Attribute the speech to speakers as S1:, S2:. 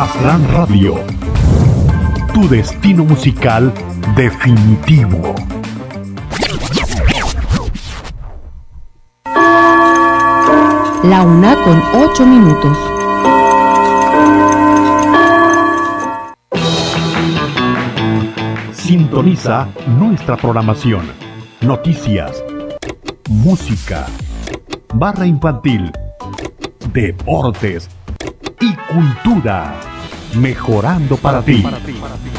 S1: Aztlán Radio, tu destino musical definitivo.
S2: La 1:08.
S1: Sintoniza nuestra programación. Noticias, música, barra infantil, deportes y cultura. Mejorando para ti.